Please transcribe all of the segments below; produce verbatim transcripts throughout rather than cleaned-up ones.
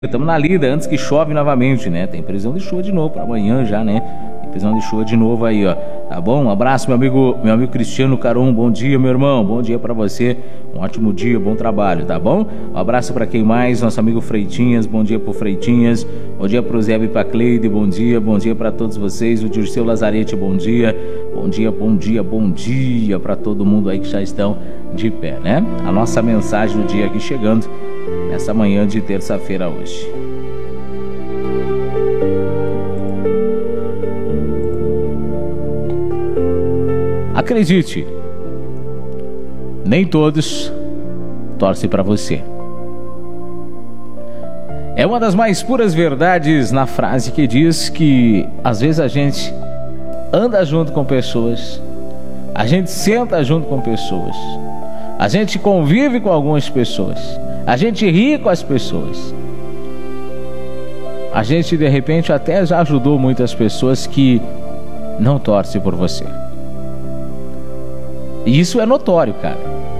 Estamos na lida, antes que chove novamente, né? Tem previsão de chuva de novo para amanhã já, né? Tem previsão de chuva de novo aí, ó. Tá bom? Um abraço, meu amigo, meu amigo Cristiano Carum. Bom dia, meu irmão. Bom dia para você. Um ótimo dia, bom trabalho, tá bom? Um abraço para quem mais? Nosso amigo Freitinhas. Bom dia pro Freitinhas. Bom dia pro Zé e pra Cleide. Bom dia, bom dia para todos vocês. O Dirceu Lazarete, bom dia. Bom dia, bom dia, bom dia para todo mundo aí que já estão de pé, né? A nossa mensagem do dia aqui chegando nessa manhã de terça-feira hoje. Acredite, nem todos torcem para você. É uma das mais puras verdades na frase que diz que às vezes a gente anda junto com pessoas, a gente senta junto com pessoas, a gente convive com algumas pessoas, a gente ri com as pessoas, a gente de repente até já ajudou muitas pessoas que não torcem por você. E isso é notório, cara.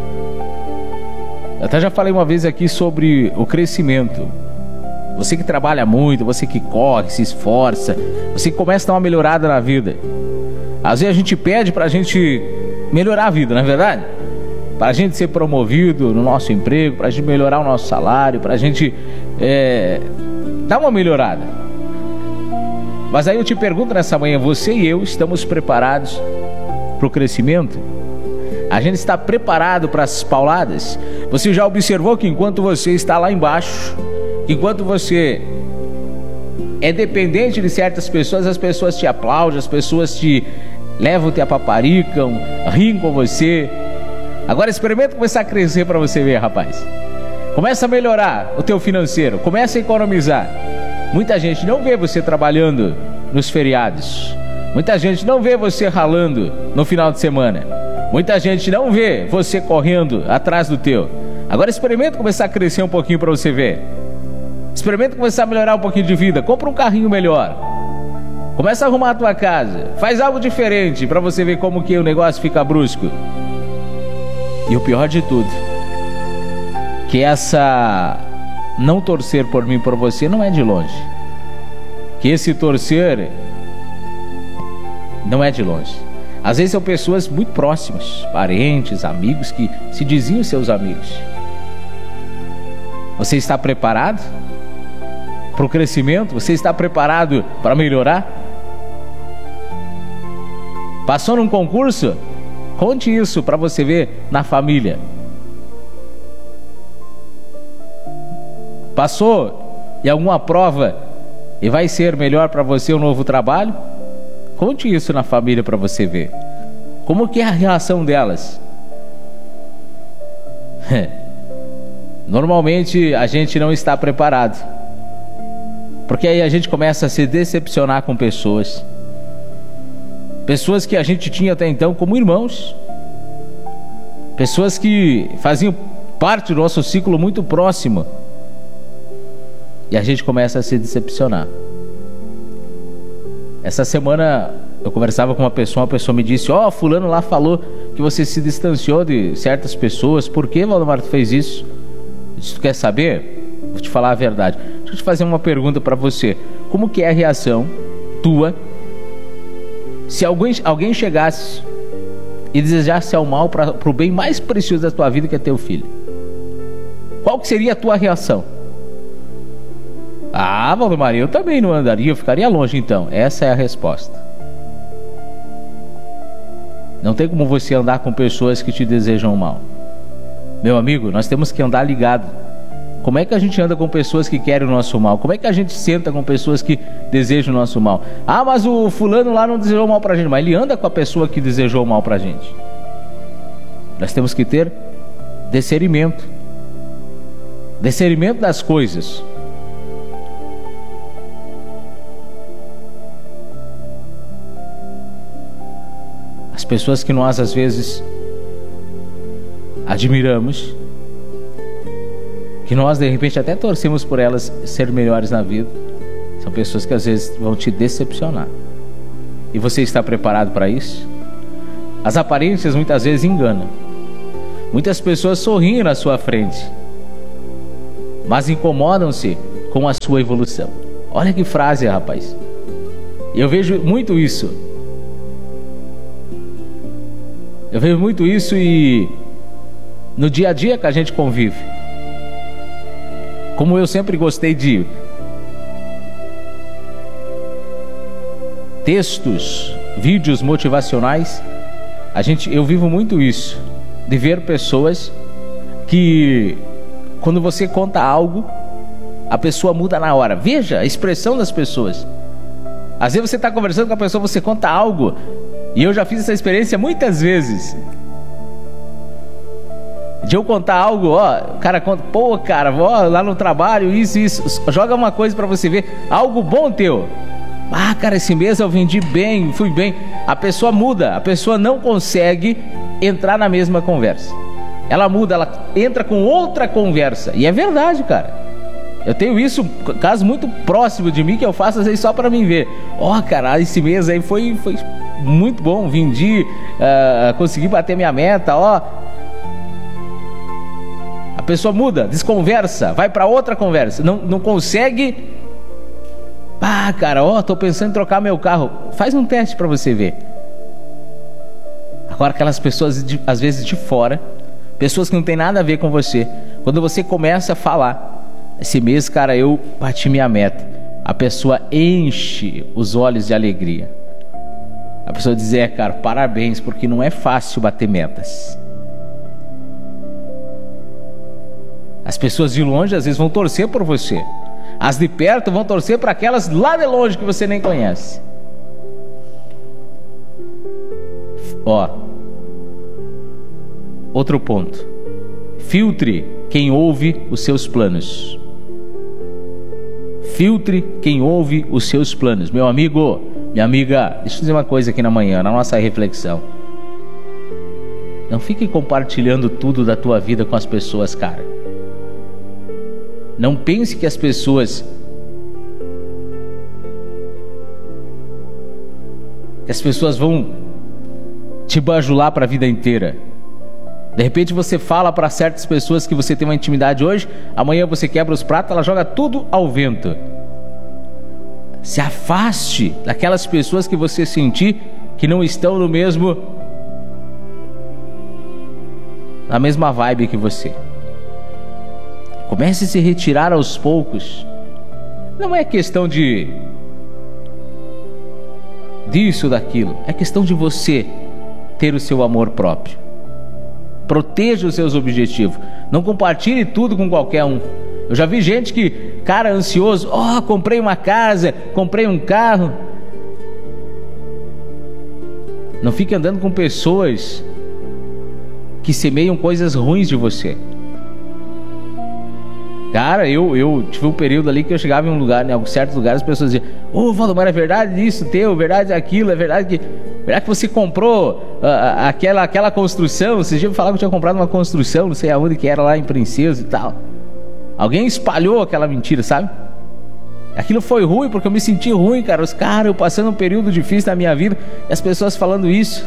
Eu até já falei uma vez aqui sobre o crescimento. Você que trabalha muito, você que corre, se esforça, você que começa a dar uma melhorada na vida. Às vezes a gente pede pra gente melhorar a vida, não é verdade? Pra gente ser promovido no nosso emprego, pra gente melhorar o nosso salário, pra gente é, dar uma melhorada. Mas aí eu te pergunto nessa manhã, você e eu estamos preparados pro crescimento? A gente está preparado para as pauladas? Você já observou que enquanto você está lá embaixo, enquanto você é dependente de certas pessoas, as pessoas te aplaudem, as pessoas te levam, te apaparicam, riem com você. Agora experimenta começar a crescer para você ver, rapaz. Começa a melhorar o teu financeiro, começa a economizar. Muita gente não vê você trabalhando nos feriados. Muita gente não vê você ralando no final de semana. Muita gente não vê você correndo atrás do teu. Agora experimenta começar a crescer um pouquinho para você ver. Experimenta começar a melhorar um pouquinho de vida. Compra um carrinho melhor. Começa a arrumar a tua casa. Faz algo diferente para você ver como que o negócio fica brusco. E o pior de tudo, que essa não torcer por mim, por você, não é de longe. Que esse torcer não é de longe. Às vezes são pessoas muito próximas, parentes, amigos que se diziam seus amigos. Você está preparado para o crescimento? Você está preparado para melhorar? Passou num concurso? Conte isso para você ver na família. Passou em alguma prova e vai ser melhor para você um novo trabalho? Conte isso na família para você ver. Como que é a reação delas? Normalmente a gente não está preparado. Porque aí a gente começa a se decepcionar com pessoas. Pessoas que a gente tinha até então como irmãos. Pessoas que faziam parte do nosso ciclo muito próximo. E a gente começa a se decepcionar. Essa semana eu conversava com uma pessoa, uma pessoa me disse: ó, oh, fulano lá falou que você se distanciou de certas pessoas. Por que, Valdemar, tu fez isso? Eu disse: tu quer saber? Vou te falar a verdade. Deixa eu te fazer uma pergunta para você. Como que é a reação tua se alguém, alguém chegasse e desejasse ao mal para o bem mais precioso da tua vida, que é teu filho? Qual que seria a tua reação? Ah, Valdemar, eu também não andaria, eu ficaria longe então. Essa é a resposta. Não tem como você andar com pessoas que te desejam mal. Meu amigo, nós temos que andar ligado. Como é que a gente anda com pessoas que querem o nosso mal? Como é que a gente senta com pessoas que desejam o nosso mal? Ah, mas o fulano lá não desejou mal pra gente. Mas ele anda com a pessoa que desejou mal pra gente. Nós temos que ter discernimento. Discernimento das coisas. As pessoas que nós às vezes admiramos, que nós de repente até torcemos por elas ser melhores na vida, são pessoas que às vezes vão te decepcionar. E você está preparado para isso? As aparências muitas vezes enganam. Muitas pessoas sorriem na sua frente, mas incomodam-se com a sua evolução. Olha que frase, rapaz. Eu vejo muito isso. Eu vejo muito isso e no dia a dia que a gente convive. Como eu sempre gostei de textos, vídeos motivacionais, a gente, eu vivo muito isso, de ver pessoas que quando você conta algo, a pessoa muda na hora. Veja a expressão das pessoas. Às vezes você está conversando com a pessoa, você conta algo, e eu já fiz essa experiência muitas vezes. De eu contar algo, ó, o cara conta, pô, cara, ó, lá no trabalho, isso, isso, joga uma coisa pra você ver, algo bom teu. Ah, cara, esse mês eu vendi bem, fui bem. A pessoa muda, a pessoa não consegue entrar na mesma conversa. Ela muda, ela entra com outra conversa. E é verdade, cara. Eu tenho isso, caso muito próximo de mim, que eu faço às vezes só pra mim ver. Ó, oh, cara, esse mês aí foi, foi muito bom, vendi, uh, consegui bater minha meta, ó. A pessoa muda, desconversa, vai pra outra conversa. Não, não consegue... Ah, cara, ó, tô pensando em trocar meu carro. Faz um teste pra você ver. Agora, aquelas pessoas, de, às vezes de fora, pessoas que não tem nada a ver com você, quando você começa a falar, esse mês, cara, eu bati minha meta, a pessoa enche os olhos de alegria. A pessoa diz, é, cara, parabéns, porque não é fácil bater metas. As pessoas de longe, às vezes, vão torcer por você. As de perto vão torcer para aquelas lá de longe que você nem conhece. Ó, outro ponto. Filtre quem ouve os seus planos. Filtre quem ouve os seus planos. Meu amigo, minha amiga, deixa eu dizer uma coisa aqui na manhã, na nossa reflexão. Não fique compartilhando tudo da tua vida com as pessoas, cara. Não pense que as pessoas que as pessoas vão te bajular para a vida inteira. De repente você fala para certas pessoas que você tem uma intimidade hoje, amanhã você quebra os pratos, ela joga tudo ao vento. Se afaste daquelas pessoas que você sentir que não estão no mesmo na mesma vibe que você. Comece a se retirar aos poucos. Não é questão de disso ou daquilo. É questão de você ter o seu amor próprio. Proteja os seus objetivos. Não compartilhe tudo com qualquer um. Eu já vi gente que, cara, ansioso. Ó, oh, comprei uma casa, comprei um carro. Não fique andando com pessoas que semeiam coisas ruins de você. Cara, eu, eu tive um período ali que eu chegava em um lugar, em alguns certos lugares, as pessoas diziam, ô, oh, Valdomar, é verdade isso teu, verdade aquilo, é verdade que, verdade que você comprou uh, aquela, aquela construção. Esses dias eu falava que eu tinha comprado uma construção, não sei aonde que era, lá em Princesa e tal. Alguém espalhou aquela mentira, sabe? Aquilo foi ruim, porque eu me senti ruim, cara. Os caras, eu passando um período difícil na minha vida, e as pessoas falando isso.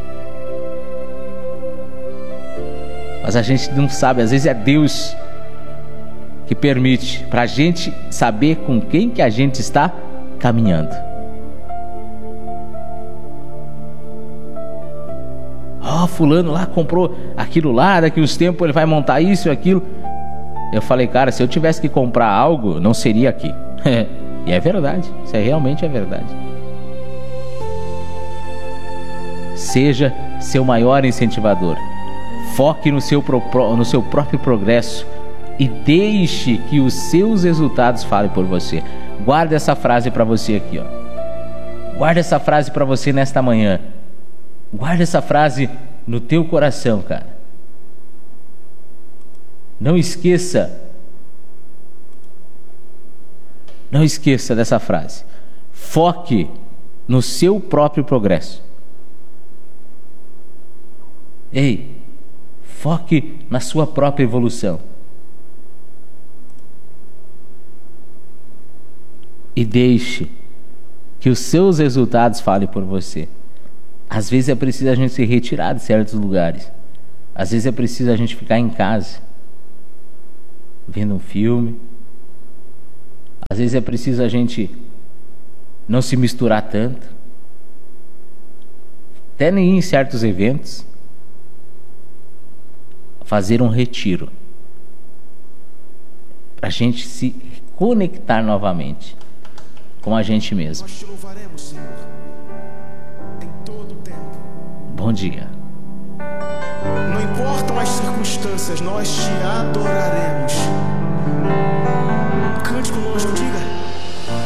Mas a gente não sabe, às vezes é Deus que permite para a gente saber com quem que a gente está caminhando. Ó, oh, fulano lá comprou aquilo lá, daqui uns tempos ele vai montar isso e aquilo. Eu falei, cara, se eu tivesse que comprar algo, não seria aqui. E é verdade, isso é, realmente é verdade. Seja seu maior incentivador. Foque no seu, pro, no seu próprio progresso e deixe que os seus resultados falem por você. Guarda essa frase para você aqui, ó. Guarda essa frase para você nesta manhã. Guarda essa frase no teu coração, cara. Não esqueça. Não esqueça dessa frase. Foque no seu próprio progresso. Ei, foque na sua própria evolução. E deixe que os seus resultados falem por você. Às vezes é preciso a gente se retirar de certos lugares. Às vezes é preciso a gente ficar em casa, vendo um filme, Às vezes é preciso a gente não se misturar tanto, até nem em certos eventos, fazer um retiro, para a gente se conectar novamente com a gente mesmo. Nós te louvaremos, Senhor, em todo o tempo. Bom dia. Não importam as circunstâncias, nós te adoraremos. Cante com